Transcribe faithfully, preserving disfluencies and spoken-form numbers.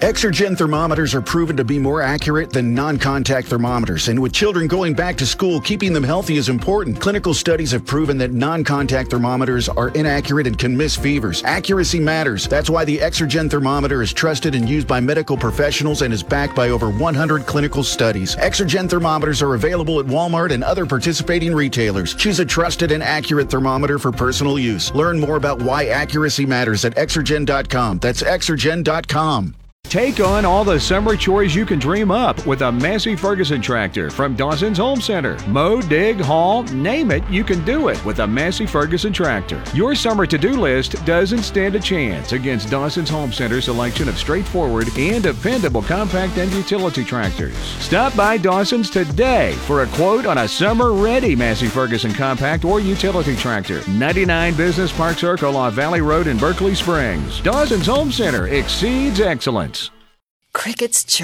Exergen thermometers are proven to be more accurate than non-contact thermometers, and with children going back to school, keeping them healthy is important. Clinical studies have proven that non-contact thermometers are inaccurate and can miss fevers. Accuracy matters. That's why the Exergen thermometer is trusted and used by medical professionals and is backed by over one hundred clinical studies. Exergen thermometers are available at Walmart and other participating retailers. Choose a trusted and accurate thermometer for personal use. Learn more about why accuracy matters at exergen dot com. That's exergen dot com. Take on all the summer chores you can dream up with a Massey Ferguson tractor from Dawson's Home Center. Mow, dig, haul, name it, you can do it with a Massey Ferguson tractor. Your summer to-do list doesn't stand a chance against Dawson's Home Center's selection of straightforward and dependable compact and utility tractors. Stop by Dawson's today for a quote on a summer-ready Massey Ferguson compact or utility tractor. ninety-nine Business Park Circle off Valley Road in Berkeley Springs. Dawson's Home Center exceeds excellence. Crickets chirp.